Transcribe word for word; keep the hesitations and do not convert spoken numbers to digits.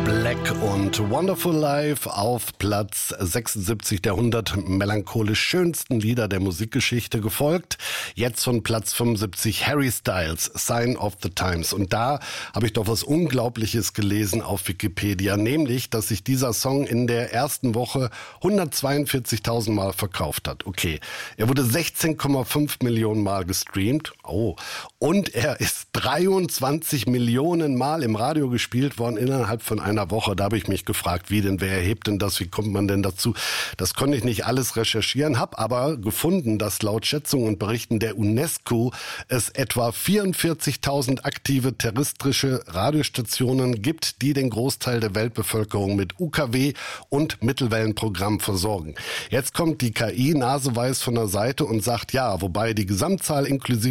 Black und Wonderful Life auf Platz sechsundsiebzig der hundert melancholisch schönsten Lieder der Musikgeschichte, gefolgt. Jetzt von Platz fünfundsiebzig Harry Styles, Sign of the Times. Und da habe ich doch was Unglaubliches gelesen auf Wikipedia, nämlich, dass sich dieser Song in der ersten Woche hundertzweiundvierzigtausend Mal verkauft hat. Okay, er wurde sechzehn Komma fünf Millionen Mal gestreamt. Oh, und er ist dreiundzwanzig Millionen Mal im Radio gespielt worden innerhalb von einer Woche. Da habe ich mich gefragt, wie denn, wer erhebt denn das, wie kommt man denn dazu? Das konnte ich nicht alles recherchieren, habe aber gefunden, dass laut Schätzungen und Berichten der UNESCO es etwa vierundvierzigtausend aktive terrestrische Radiostationen gibt, die den Großteil der Weltbevölkerung mit U K W und Mittelwellenprogramm versorgen. Jetzt kommt die K I naseweiß von der Seite und sagt, ja, wobei die Gesamtzahl inklusive